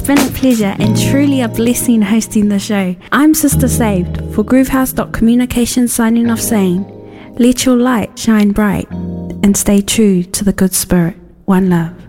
been a pleasure and truly a blessing hosting the show. I'm Sister Saved for Groovehouse.communication, signing off saying, let your light shine bright and stay true to the good spirit. One love.